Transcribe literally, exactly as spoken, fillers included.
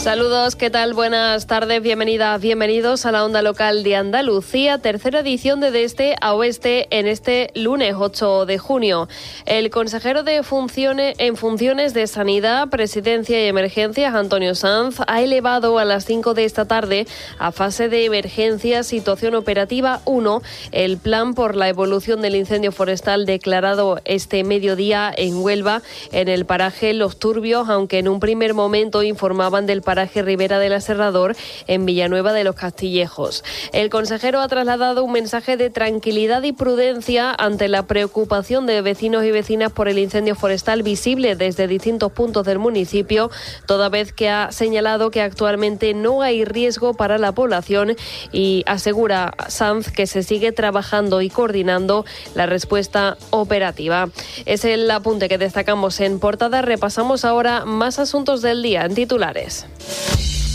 Saludos, ¿qué tal? Buenas tardes, bienvenidas, bienvenidos a la Onda Local de Andalucía, tercera edición de De Este a Oeste en este lunes ocho de junio. El consejero de funciones, en funciones de Sanidad, Presidencia y Emergencias, Antonio Sanz, ha elevado a las cinco de esta tarde a fase de emergencia situación operativa uno el plan por la evolución del incendio forestal declarado este mediodía en Huelva, en el paraje Los Turbios, aunque en un primer momento informaban del paraje Ribera del Aserrador en Villanueva de los Castillejos. El consejero ha trasladado un mensaje de tranquilidad y prudencia ante la preocupación de vecinos y vecinas por el incendio forestal visible desde distintos puntos del municipio, toda vez que ha señalado que actualmente no hay riesgo para la población y asegura Sanz que se sigue trabajando y coordinando la respuesta operativa. Es el apunte que destacamos en portada. Repasamos ahora más asuntos del día en titulares.